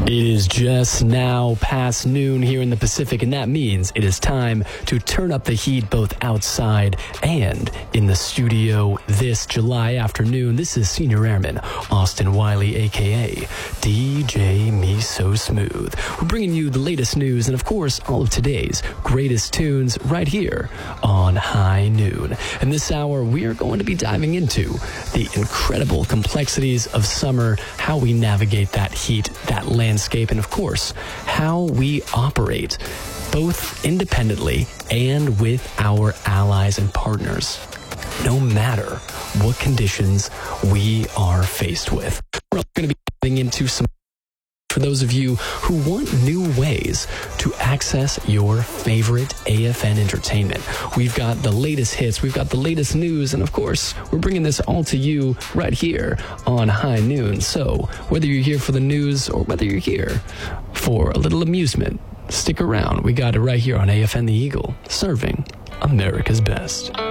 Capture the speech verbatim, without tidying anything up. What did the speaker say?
It is just now past noon here in the Pacific, and that means it is time to turn up the heat both outside and in the studio this July afternoon. This is Senior Airman Austin Wiley, a k a. D J Me So Smooth. We're bringing you the latest news and, of course, all of today's greatest tunes right here on High Noon. And this hour, we are going to be diving into the incredible complexities of summer, how we navigate that heat, that landscape, and of course, how we operate both independently and with our allies and partners, no matter what conditions we are faced with. We're also going to be diving into some for those of you who want new ways to access your favorite A F N entertainment. We've got the latest hits, we've got the latest news, and of course, we're bringing this all to you right here on High Noon. So, whether you're here for the news or whether you're here for a little amusement, stick around. We got it right here on A F N The Eagle, serving America's best.